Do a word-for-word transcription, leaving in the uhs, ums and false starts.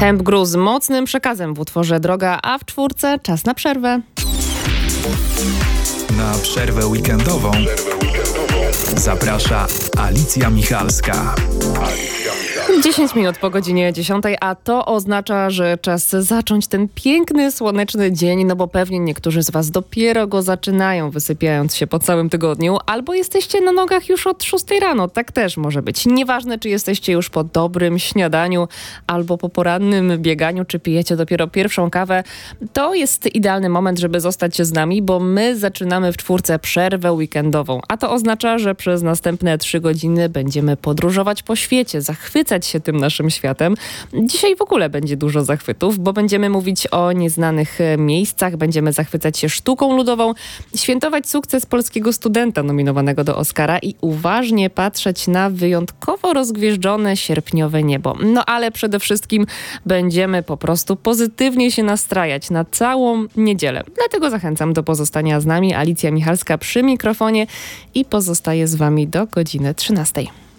Hempgru z mocnym przekazem w utworze Droga, a w czwórce czas na przerwę. Na przerwę weekendową zaprasza Alicja Michalska. dziesięć minut po godzinie dziesiątej, a to oznacza, że czas zacząć ten piękny, słoneczny dzień, no bo pewnie niektórzy z was dopiero go zaczynają, wysypiając się po całym tygodniu, albo jesteście na nogach już od szóstej rano, tak też może być. Nieważne, czy jesteście już po dobrym śniadaniu, albo po porannym bieganiu, czy pijecie dopiero pierwszą kawę, to jest idealny moment, żeby zostać z nami, bo my zaczynamy w czwórce przerwę weekendową, a to oznacza, że przez następne trzy godziny będziemy podróżować po świecie, zachwycać się tym naszym światem. Dzisiaj w ogóle będzie dużo zachwytów, bo będziemy mówić o nieznanych miejscach, będziemy zachwycać się sztuką ludową, świętować sukces polskiego studenta nominowanego do Oscara i uważnie patrzeć na wyjątkowo rozgwieżdżone sierpniowe niebo. No ale przede wszystkim będziemy po prostu pozytywnie się nastrajać na całą niedzielę. Dlatego zachęcam do pozostania z nami. Alicja Michalska przy mikrofonie i pozostaje z wami do godziny trzynastej.